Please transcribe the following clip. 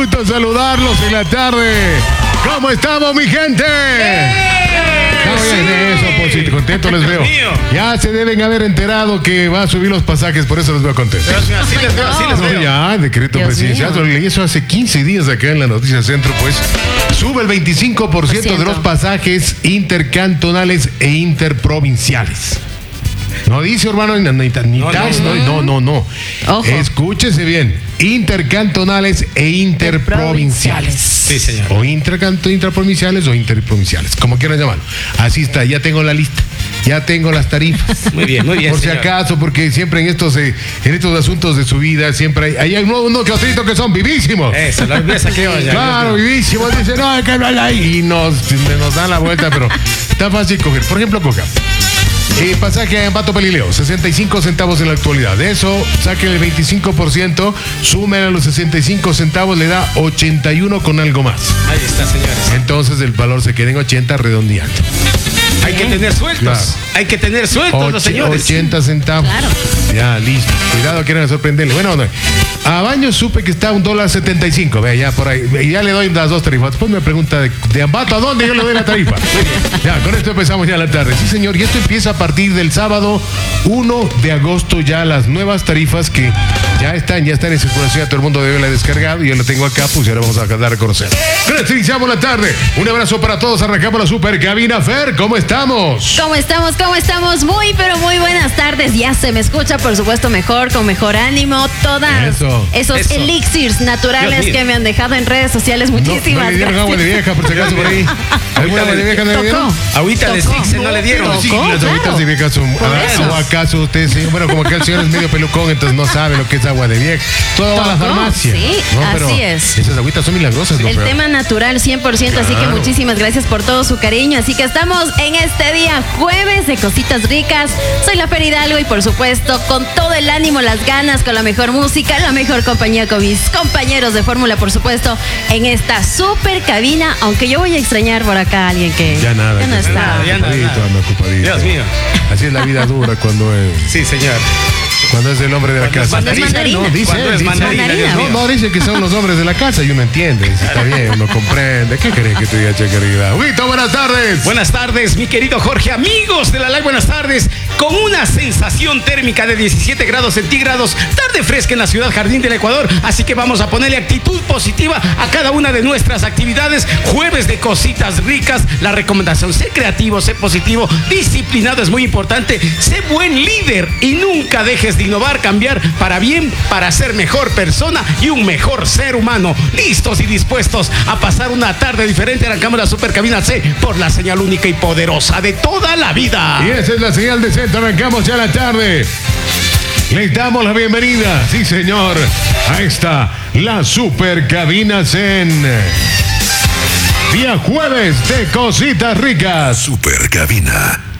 gusto saludarlos en la tarde. ¿Cómo estamos, mi gente? Está bien, eso, pues, contento les veo. Ya se deben haber enterado que va a subir los pasajes, por eso les veo contentos. Pero así les veo. Ya, decreto presidencial. Lo leí eso hace 15 días acá en la Noticia Centro, pues. Sube el 25% de los pasajes intercantonales e interprovinciales. No dice, hermano, no. Ojo. Escúchese bien. Intercantonales e interprovinciales. Sí, señor. O intraprovinciales o interprovinciales, como quieran llamarlo. Así está, ya tengo la lista. Ya tengo las tarifas. Muy bien, Por si señor. acaso, porque siempre en estos asuntos de su vida, siempre hay unos que otros que son vivísimos. Eso, la empresa que vaya. Claro, vivísimos. Dicen, no, hay que hablar ahí. Y nos dan la vuelta, pero está fácil coger. Por ejemplo, coca. Pasaje a Ambato Pelileo, 65 centavos en la actualidad. De eso, saquen el 25%, sumen a los 65 centavos, le da 81 con algo más. Ahí está, señores. Entonces el valor se queda en 80 redondeando. Hay que tener sueltos. Claro. Hay que tener sueltos, los señores. 80 centavos. Claro. Ya, listo. Cuidado, quieren sorprenderle. Bueno, no. A Baños supe que está $1.75. Vea, ya por ahí. Y ya le doy las dos tarifas. Después me pregunta de Ambato, ¿a dónde yo le doy la tarifa? Ya, con esto empezamos ya la tarde. Sí, señor. Y esto empieza a partir del sábado 1 de agosto. Ya las nuevas tarifas que ya están en circulación. Todo el mundo debe haberla descargado. Y yo la tengo acá, pues y ahora vamos a dar a conocer. Con esto iniciamos la tarde. Un abrazo para todos. Arrancamos la super cabina. Fer, ¿cómo estamos? ¿Cómo estamos? Muy, pero muy buenas tardes. Ya se me escucha, por supuesto, mejor, con mejor ánimo. Esos elixirs naturales que me han dejado en redes sociales. Muchísimas no le dieron gracias. agua de vieja, por si acaso, por ahí. ¿Alguna agua de vieja no le dieron? Agüita de Six no le dieron. Sí, las agüitas de vieja son. ¿O acaso usted, sí? Bueno, como que el señor es medio pelucón, entonces no sabe lo que es agua de vieja. Todo va a la farmacia. Sí, pero así es. Esas agüitas son milagrosas, ¿no? El tema natural 100%, así que muchísimas gracias por todo su cariño. Así que estamos en este día jueves de cositas ricas. Soy la Fer Hidalgo y por supuesto con todo el ánimo, las ganas, con la mejor música, la mejor compañía, con mis compañeros de fórmula, por supuesto, en esta super cabina. Aunque yo voy a extrañar por acá a alguien que ya no está. Anda ocupadito. Dios mío. Así es la vida dura cuando es. Sí, señor. Cuando es el hombre de la casa. Cuando es mandarina. No, dice Cuando él, es dice. mandarina, Dios mío. No, dice que son los hombres de la casa y uno entiende. Dice, está bien, uno comprende. ¿Qué crees que te diga, che querida? Huito, buenas tardes. Buenas tardes, mi querido Jorge. Amigos de la live, buenas tardes. Con una sensación térmica de 17 grados centígrados, tarde fresca en la ciudad Jardín del Ecuador. Así que vamos a ponerle actitud positiva a cada una de nuestras actividades. Jueves de cositas ricas. La recomendación, sé creativo, sé positivo, disciplinado es muy importante. Sé buen líder y nunca dejes de innovar, cambiar para bien, para ser mejor persona y un mejor ser humano. Listos y dispuestos a pasar una tarde diferente. Arrancamos la super cabina C por la señal única y poderosa de toda la vida. Y esa es la señal de centro. Arrancamos ya la tarde. Les damos la bienvenida, sí señor, a esta, la super cabina Zen. Día jueves de cositas ricas. Super cabina.